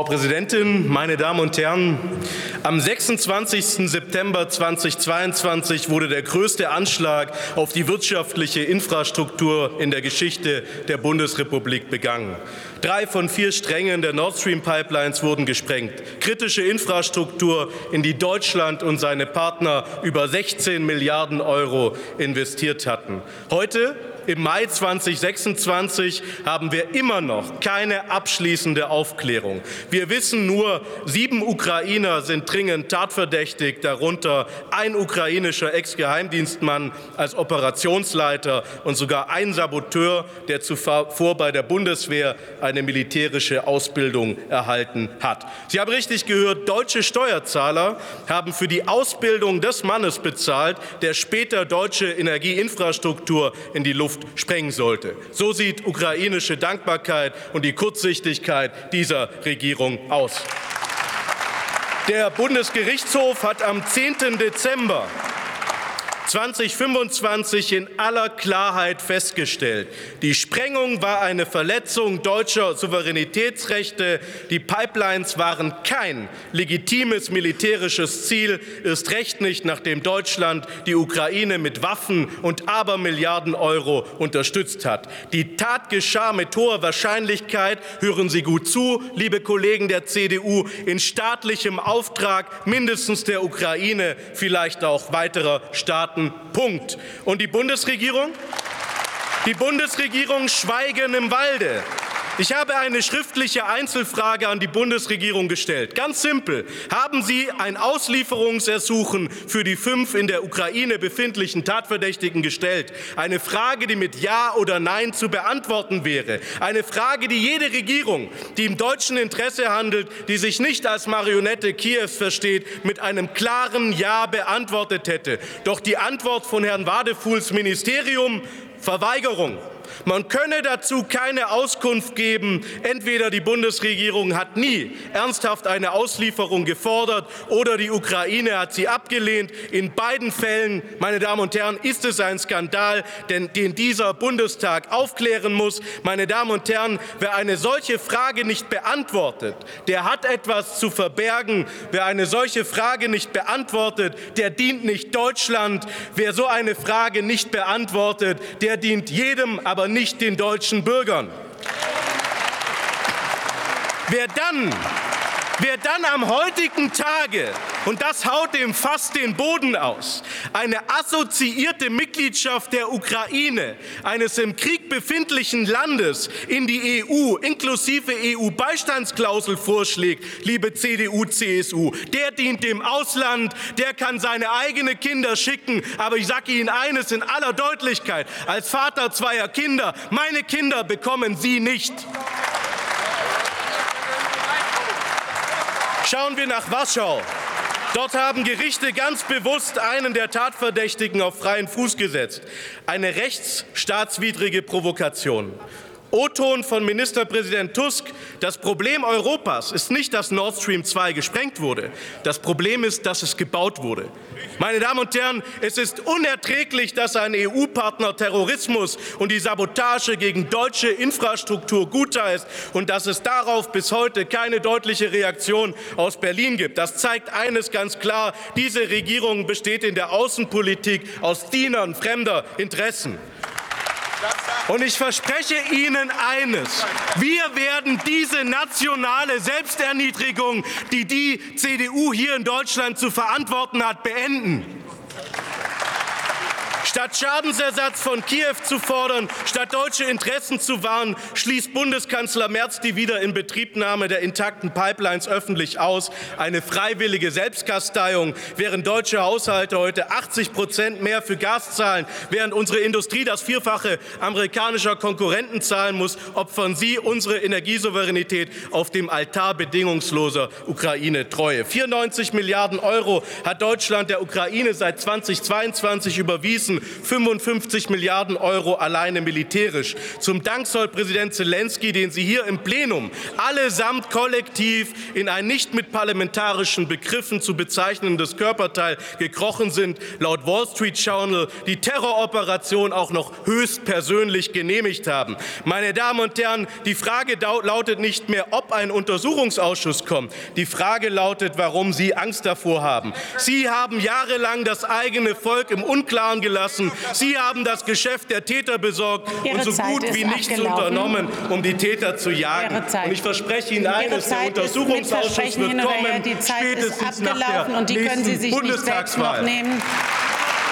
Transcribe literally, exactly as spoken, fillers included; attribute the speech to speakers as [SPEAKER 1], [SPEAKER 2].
[SPEAKER 1] Frau Präsidentin, meine Damen und Herren! Am sechsundzwanzigsten September zweitausendzweiundzwanzig wurde der größte Anschlag auf die wirtschaftliche Infrastruktur in der Geschichte der Bundesrepublik begangen. Drei von vier Strängen der Nord Stream Pipelines wurden gesprengt. Kritische Infrastruktur, in die Deutschland und seine Partner über sechzehn Milliarden Euro investiert hatten. Heute, im Mai zweitausendsechsundzwanzig, haben wir immer noch keine abschließende Aufklärung. Wir wissen nur, sieben Ukrainer sind dringend tatverdächtig, darunter ein ukrainischer Ex-Geheimdienstmann als Operationsleiter und sogar ein Saboteur, der zuvor bei der Bundeswehr eine militärische Ausbildung erhalten hat. Sie haben richtig gehört, deutsche Steuerzahler haben für die Ausbildung des Mannes bezahlt, der später deutsche Energieinfrastruktur in die Luft sprengen sollte. So sieht ukrainische Dankbarkeit und die Kurzsichtigkeit dieser Regierung aus. Der Bundesgerichtshof hat am zehnten Dezember zweitausendfünfundzwanzig in aller Klarheit festgestellt, die Sprengung war eine Verletzung deutscher Souveränitätsrechte. Die Pipelines waren kein legitimes militärisches Ziel, erst recht nicht, nachdem Deutschland die Ukraine mit Waffen und Abermilliarden Euro unterstützt hat. Die Tat geschah mit hoher Wahrscheinlichkeit, hören Sie gut zu, liebe Kollegen der C D U, in staatlichem Auftrag mindestens der Ukraine, vielleicht auch weiterer Staaten. Punkt. Und die Bundesregierung? Die Bundesregierung schweigen im Walde. Ich habe eine schriftliche Einzelfrage an die Bundesregierung gestellt. Ganz simpel. Haben Sie ein Auslieferungsersuchen für die fünf in der Ukraine befindlichen Tatverdächtigen gestellt? Eine Frage, die mit Ja oder Nein zu beantworten wäre. Eine Frage, die jede Regierung, die im deutschen Interesse handelt, die sich nicht als Marionette Kiews versteht, mit einem klaren Ja beantwortet hätte. Doch die Antwort von Herrn Wadefuhls Ministerium: Verweigerung. Man könne dazu keine Auskunft geben. Entweder die Bundesregierung hat nie ernsthaft eine Auslieferung gefordert oder die Ukraine hat sie abgelehnt. In beiden Fällen, meine Damen und Herren, ist es ein Skandal, den dieser Bundestag aufklären muss. Meine Damen und Herren, wer eine solche Frage nicht beantwortet, der hat etwas zu verbergen. Wer eine solche Frage nicht beantwortet, der dient nicht Deutschland. Wer so eine Frage nicht beantwortet, der dient jedem, aber nicht den deutschen Bürgern. Wer dann, wer dann am heutigen Tage, und das haut dem fast den Boden aus, eine assoziierte Mitgliedschaft der Ukraine, eines im Krieg befindlichen Landes, in die E U inklusive E U-Beistandsklausel vorschlägt, liebe C D U, C S U, der dient dem Ausland, der kann seine eigenen Kinder schicken. Aber ich sage Ihnen eines in aller Deutlichkeit, als Vater zweier Kinder, meine Kinder bekommen Sie nicht. Schauen wir nach Warschau. Dort haben Gerichte ganz bewusst einen der Tatverdächtigen auf freien Fuß gesetzt. Eine rechtsstaatswidrige Provokation. O-Ton von Ministerpräsident Tusk: Das Problem Europas ist nicht, dass Nord Stream zwei gesprengt wurde. Das Problem ist, dass es gebaut wurde. Meine Damen und Herren, es ist unerträglich, dass ein E U-Partner Terrorismus und die Sabotage gegen deutsche Infrastruktur gutheißt und dass es darauf bis heute keine deutliche Reaktion aus Berlin gibt. Das zeigt eines ganz klar: Diese Regierung besteht in der Außenpolitik aus Dienern fremder Interessen. Und ich verspreche Ihnen eines: Wir werden diese nationale Selbsterniedrigung, die die C D U hier in Deutschland zu verantworten hat, beenden. Statt Schadensersatz von Kiew zu fordern, statt deutsche Interessen zu wahren, schließt Bundeskanzler Merz die Wiederinbetriebnahme der intakten Pipelines öffentlich aus. Eine freiwillige Selbstkasteiung. Während deutsche Haushalte heute achtzig Prozent mehr für Gas zahlen, während unsere Industrie das Vierfache amerikanischer Konkurrenten zahlen muss, opfern Sie unsere Energiesouveränität auf dem Altar bedingungsloser Ukraine-Treue. vierundneunzig Milliarden Euro hat Deutschland der Ukraine seit zweitausendzweiundzwanzig überwiesen. fünfundfünfzig Milliarden Euro alleine militärisch. Zum Dank soll Präsident Zelensky, den Sie hier im Plenum allesamt kollektiv in ein nicht mit parlamentarischen Begriffen zu bezeichnendes Körperteil gekrochen sind, laut Wall Street Journal die Terroroperation auch noch höchstpersönlich genehmigt haben. Meine Damen und Herren, die Frage lautet nicht mehr, ob ein Untersuchungsausschuss kommt. Die Frage lautet, warum Sie Angst davor haben. Sie haben jahrelang das eigene Volk im Unklaren gelassen. Sie haben das Geschäft der Täter besorgt
[SPEAKER 2] Ihre
[SPEAKER 1] und so
[SPEAKER 2] Zeit
[SPEAKER 1] gut wie nichts
[SPEAKER 2] abgelaufen.
[SPEAKER 1] unternommen, um die Täter zu jagen. Und ich verspreche Ihnen eines, der Untersuchungsausschuss wird kommen,
[SPEAKER 2] die Zeit
[SPEAKER 1] spätestens
[SPEAKER 2] ist
[SPEAKER 1] nach
[SPEAKER 2] abgelaufen
[SPEAKER 1] der
[SPEAKER 2] und die können Sie
[SPEAKER 1] nächsten
[SPEAKER 2] sich nicht selbst noch
[SPEAKER 1] Bundestagswahl.
[SPEAKER 2] nehmen.